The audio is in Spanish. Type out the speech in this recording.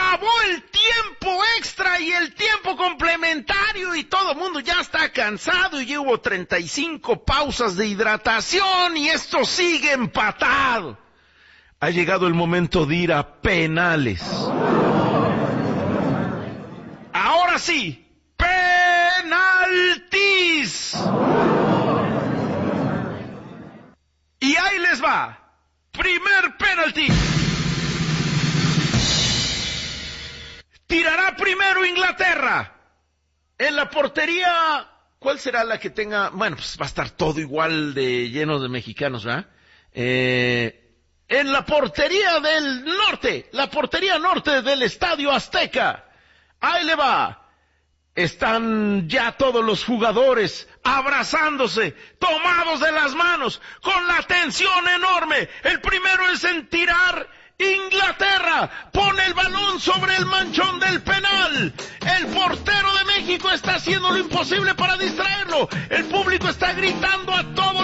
acabó el tiempo extra y el tiempo complementario y todo el mundo ya está cansado y ya hubo 35 pausas de hidratación y esto sigue empatado. Ha llegado el momento de ir a penales. Ahora sí, penaltis. Y ahí les va. Primer penalti. Tirará primero Inglaterra. En la portería, ¿cuál será la que tenga? Bueno, pues va a estar todo igual de lleno de mexicanos, ¿verdad? En la portería del norte, la portería norte del Estadio Azteca. Ahí le va. Están ya todos los jugadores abrazándose, tomados de las manos, con la tensión enorme. El primero es en tirar. Inglaterra pone el balón sobre el manchón del penal. El portero de México está haciendo lo imposible para distraerlo. El público está gritando a todo